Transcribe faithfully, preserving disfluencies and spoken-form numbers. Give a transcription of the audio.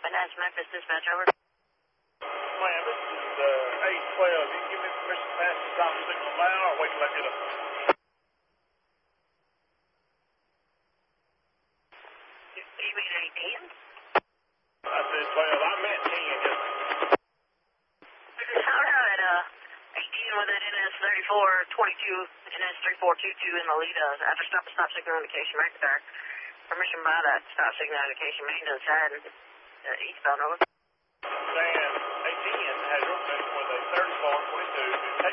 Vanessa Memphis dispatch, over. Ma'am, this is uh, eight twelve. You can give me permission to pass the stop signal now or wait till I get a... You mean eighteen? I said twelve. I meant ten. All right, uh, eighteen with that N S thirty-four twenty-two, N S thirty-four twenty-two in the lead, uh, after stop and stop signal indication right there. Permission by that stop signal indication, main to the side, uh, eastbound, over.